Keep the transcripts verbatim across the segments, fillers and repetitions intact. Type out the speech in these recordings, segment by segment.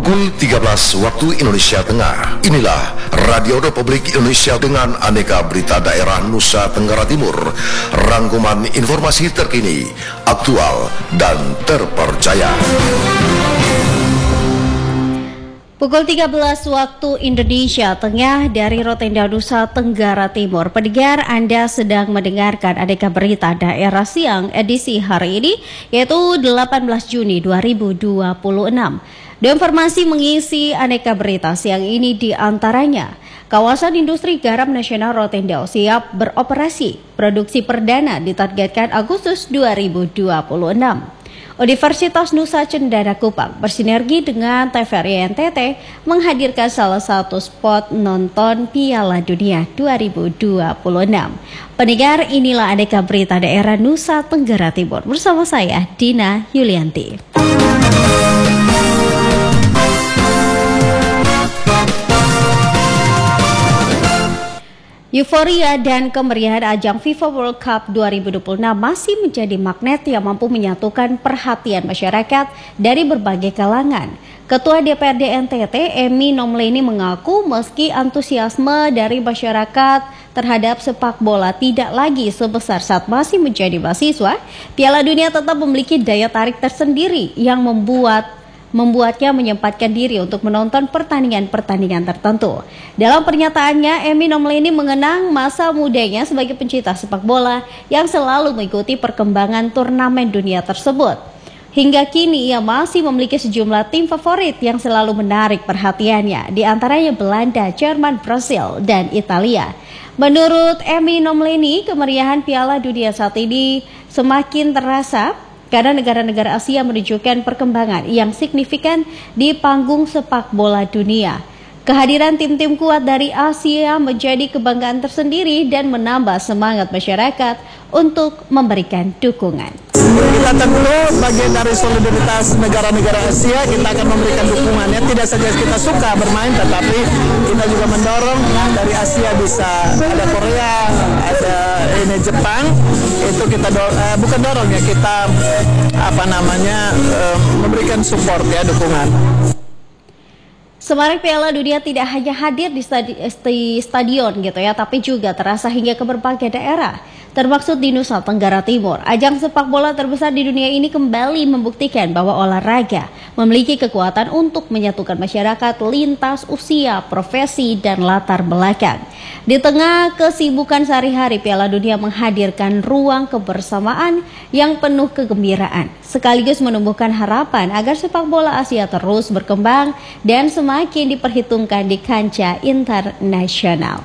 Pukul tiga belas waktu Indonesia Tengah. Inilah Radio Republik Indonesia dengan aneka berita daerah Nusa Tenggara Timur. Rangkuman informasi terkini, aktual, dan terpercaya. Pukul tiga belas waktu Indonesia Tengah dari Rotenda Nusa Tenggara Timur. Pendengar, Anda sedang mendengarkan aneka berita daerah siang edisi hari ini, yaitu delapan belas Juni dua ribu dua puluh enam. Dan informasi mengisi aneka berita siang ini di antaranya, kawasan industri garam nasional Rotenda siap beroperasi. Produksi perdana ditargetkan Agustus dua ribu dua puluh enam. Universitas Nusa Cendana Kupang bersinergi dengan T V R I N T T menghadirkan salah satu spot nonton Piala Dunia dua ribu dua puluh enam. Pendengar, inilah aneka berita daerah Nusa Tenggara Timur bersama saya Dina Yulianti. Euforia dan kemeriahan ajang FIFA World Cup dua ribu dua puluh enam masih menjadi magnet yang mampu menyatukan perhatian masyarakat dari berbagai kalangan. Ketua D P R D N T T, Emy Nomleni, mengaku meski antusiasme dari masyarakat terhadap sepak bola tidak lagi sebesar saat masih menjadi mahasiswa, Piala Dunia tetap memiliki daya tarik tersendiri yang membuat membuatnya menyempatkan diri untuk menonton pertandingan-pertandingan tertentu. Dalam pernyataannya, Emy Nomleni mengenang masa mudanya sebagai pencinta sepak bola yang selalu mengikuti perkembangan turnamen dunia tersebut. Hingga kini ia masih memiliki sejumlah tim favorit yang selalu menarik perhatiannya, di antaranya Belanda, Jerman, Brasil, dan Italia. Menurut Emy Nomleni, kemeriahan Piala Dunia saat ini semakin terasa karena negara-negara Asia menunjukkan perkembangan yang signifikan di panggung sepak bola dunia. Kehadiran tim-tim kuat dari Asia menjadi kebanggaan tersendiri dan menambah semangat masyarakat untuk memberikan dukungan. Kita tentu bagian dari solidaritas negara-negara Asia, kita akan memberikan dukungannya. Tidak saja kita suka bermain, tetapi kita juga mendorong dari Asia bisa ada Korea, ada ini Jepang. Itu kita do, eh, bukan dorong ya, kita apa namanya eh, memberikan support ya, dukungan. Semarak Piala Dunia tidak hanya hadir di, stadi, di stadion gitu ya, tapi juga terasa hingga ke berbagai daerah, termaksud di Nusa Tenggara Timur. Ajang sepak bola terbesar di dunia ini kembali membuktikan bahwa olahraga memiliki kekuatan untuk menyatukan masyarakat lintas usia, profesi, dan latar belakang. Di tengah kesibukan sehari-hari, Piala Dunia menghadirkan ruang kebersamaan yang penuh kegembiraan, sekaligus menumbuhkan harapan agar sepak bola Asia terus berkembang dan semakin diperhitungkan di kancah internasional.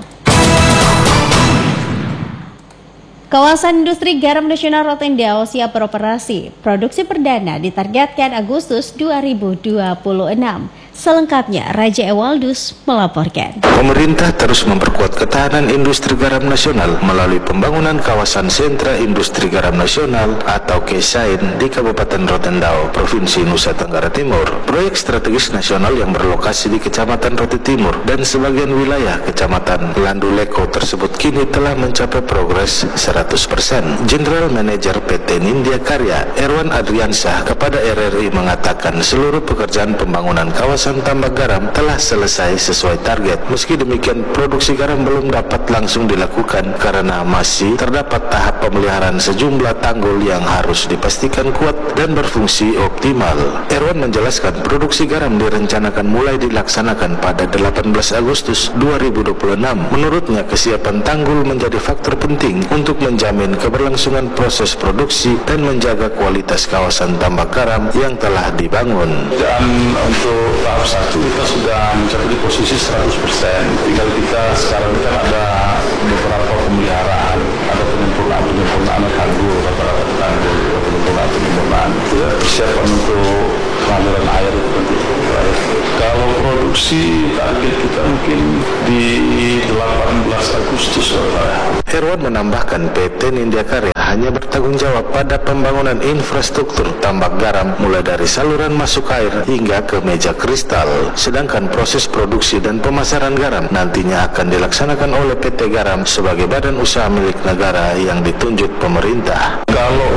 Kawasan industri garam nasional Rotenda siap beroperasi. Produksi perdana ditargetkan Agustus dua ribu dua puluh enam. Selengkapnya, Raja Ewaldus melaporkan. Pemerintah terus memperkuat ketahanan industri garam nasional melalui pembangunan kawasan sentra industri garam nasional atau K S A I N di Kabupaten Rotendao, Provinsi Nusa Tenggara Timur. Proyek strategis nasional yang berlokasi di Kecamatan Roti Timur dan sebagian wilayah Kecamatan Landuleko tersebut kini telah mencapai progres seratus persen. General Manager P T Nindya Karya, Erwan Adriansyah, kepada R R I mengatakan seluruh pekerjaan pembangunan kawasan tambak garam telah selesai sesuai target. Meski demikian, produksi garam belum dapat langsung dilakukan karena masih terdapat tahap pemeliharaan sejumlah tanggul yang harus dipastikan kuat dan berfungsi optimal. Erwan menjelaskan produksi garam direncanakan mulai dilaksanakan pada delapan belas Agustus dua ribu dua puluh enam. Menurutnya, kesiapan tanggul menjadi faktor penting untuk menjamin keberlangsungan proses produksi dan menjaga kualitas kawasan tambak garam yang telah dibangun. Dan untuk tahap satu kita sudah mencapai di posisi seratus persen. Tinggal kita sekarang kan ada beberapa pemeliharaan, ada penyempurnaan penyempurnaan tanggul, beberapa tanggul, penyempurnaan penyempurnaan. Ya, persiapan untuk pengaliran air itu. Kalau produksi target kita mungkin di delapan belas Agustus. Herwan menambahkan P T Nindya Karya hanya bertanggung jawab pada pembangunan infrastruktur tambak garam mulai dari saluran masuk air hingga ke meja kristal. Sedangkan proses produksi dan pemasaran garam nantinya akan dilaksanakan oleh P T Garam sebagai badan usaha milik negara yang ditunjuk pemerintah. Kalau